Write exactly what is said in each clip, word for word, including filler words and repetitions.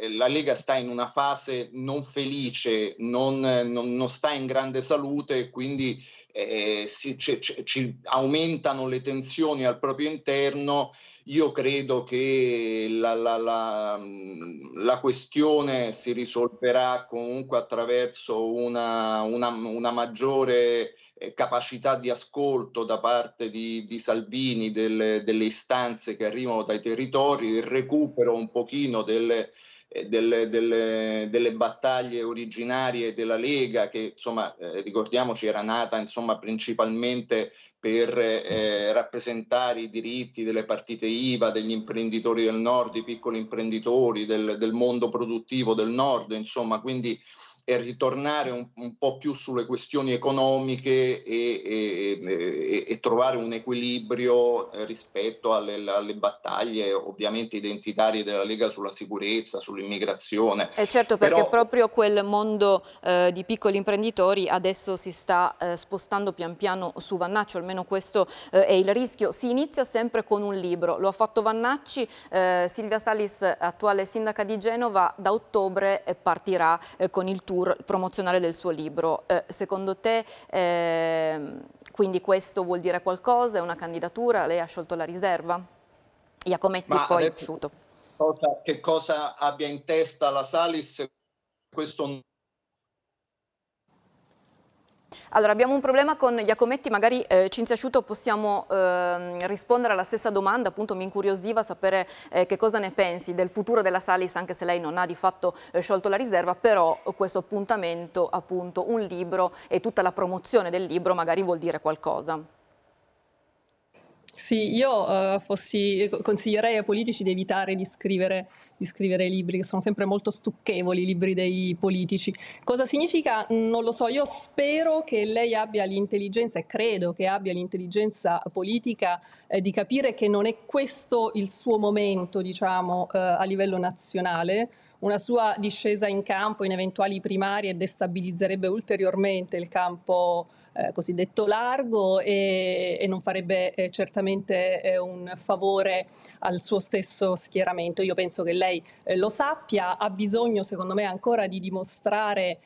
eh, la Lega sta in una fase non felice, non, non, non sta in grande salute e quindi eh, si, ci, ci aumentano le tensioni al proprio interno. Io credo che la, la, la, la questione si risolverà comunque attraverso una, una, una maggiore capacità di ascolto da parte di, di Salvini delle, delle istanze che arrivano dai territori, il recupero un pochino delle, delle, delle, delle battaglie originarie della Lega che insomma eh, ricordiamoci era nata insomma principalmente per eh, rappresentare i diritti delle partite I V A, degli imprenditori del nord, i piccoli imprenditori del, del mondo produttivo del nord, insomma, quindi e ritornare un, un po' più sulle questioni economiche e, e, e, e trovare un equilibrio rispetto alle, alle battaglie ovviamente identitarie della Lega sulla sicurezza, sull'immigrazione. E certo, perché Però proprio quel mondo eh, di piccoli imprenditori adesso si sta eh, spostando pian piano su Vannacci, almeno questo eh, è il rischio. Si inizia sempre con un libro, lo ha fatto Vannacci, eh, Silvia Salis, attuale sindaca di Genova, da ottobre partirà eh, con il tour promozionale del suo libro. Eh, secondo te eh, quindi questo vuol dire qualcosa? È una candidatura? Lei ha sciolto la riserva? Iacometti ma poi adesso asciutto. cosa, che cosa abbia in testa la Salis, questo Allora, abbiamo un problema con Iacometti, magari eh, Cinzia Asciutto possiamo eh, rispondere alla stessa domanda, appunto mi incuriosiva sapere eh, che cosa ne pensi del futuro della Salis, anche se lei non ha di fatto eh, sciolto la riserva, però questo appuntamento, appunto un libro e tutta la promozione del libro magari vuol dire qualcosa. Sì, io uh, fossi, consiglierei ai politici di evitare di scrivere, di scrivere libri, che sono sempre molto stucchevoli, i libri dei politici. Cosa significa? Non lo so, io spero che lei abbia l'intelligenza, e credo che abbia l'intelligenza politica, eh, di capire che non è questo il suo momento, diciamo, eh, a livello nazionale. Una sua discesa in campo in eventuali primarie destabilizzerebbe ulteriormente il campo eh, cosiddetto largo e, e non farebbe eh, certamente eh, un favore al suo stesso schieramento. Io penso che lei eh, lo sappia, ha bisogno secondo me ancora di dimostrare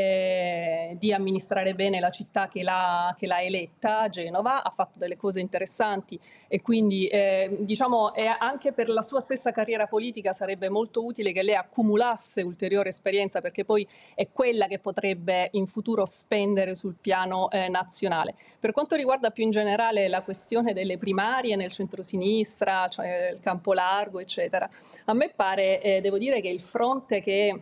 eh, di amministrare bene la città che l'ha, che l'ha eletta, Genova, ha fatto delle cose interessanti e quindi eh, diciamo è anche per la sua stessa carriera politica sarebbe molto utile che lei accumulasse ulteriore esperienza, perché poi è quella che potrebbe in futuro spendere sul piano eh, nazionale. Per quanto riguarda più in generale la questione delle primarie nel centrosinistra, cioè il campo largo, eccetera, a me pare, eh, devo dire che il fronte che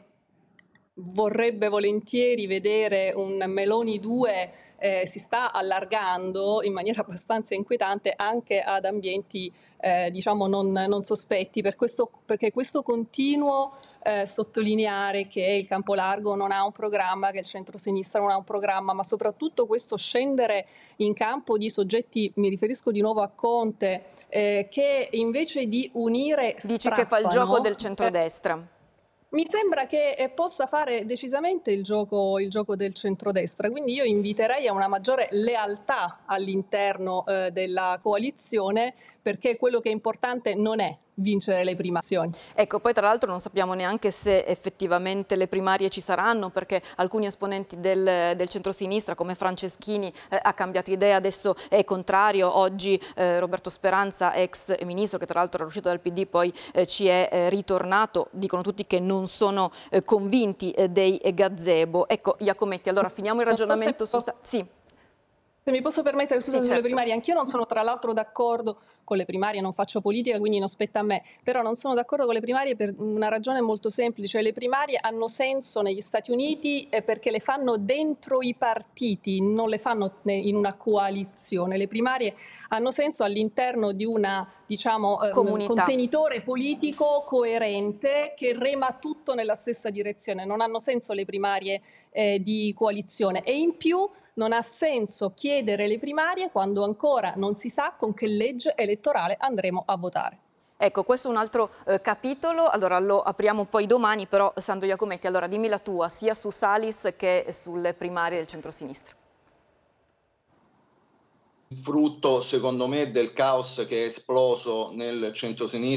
vorrebbe volentieri vedere un Meloni due eh, si sta allargando in maniera abbastanza inquietante anche ad ambienti eh, diciamo non, non sospetti, per questo, perché questo continuo eh, sottolineare che il campo largo non ha un programma, che il centro-sinistra non ha un programma, ma soprattutto questo scendere in campo di soggetti, mi riferisco di nuovo a Conte, eh, che invece di unire Dici strappano, che fa il gioco del centrodestra. Eh, Mi sembra che possa fare decisamente il gioco, il gioco del centrodestra, quindi io inviterei a una maggiore lealtà all'interno eh, della coalizione, perché quello che è importante non è vincere le primarie. Ecco, poi tra l'altro non sappiamo neanche se effettivamente le primarie ci saranno, perché alcuni esponenti del, del centrosinistra come Franceschini eh, ha cambiato idea, adesso è contrario. Oggi eh, Roberto Speranza, ex ministro che tra l'altro era uscito dal P D, poi eh, ci è eh, ritornato, dicono tutti che non sono eh, convinti eh, dei gazebo. Ecco, Iacometti, allora finiamo il ragionamento su... Sì. Se mi posso permettere, scusa, sì, sulle certo. primarie, anch'io non sono tra l'altro d'accordo con le primarie, non faccio politica quindi non spetta a me, però non sono d'accordo con le primarie per una ragione molto semplice: le primarie hanno senso negli Stati Uniti perché le fanno dentro i partiti, non le fanno in una coalizione. Le primarie hanno senso all'interno di una, diciamo, um, contenitore politico coerente che rema tutto nella stessa direzione. Non hanno senso le primarie eh, di coalizione, e in più non ha senso chiedere le primarie quando ancora non si sa con che legge elettorale andremo a votare. Ecco, questo è un altro eh, capitolo, allora lo apriamo poi domani, però Sandro Iacometti, allora dimmi la tua, sia su Salis che sulle primarie del centrosinistra. Frutto, secondo me, del caos che è esploso nel centrosinistra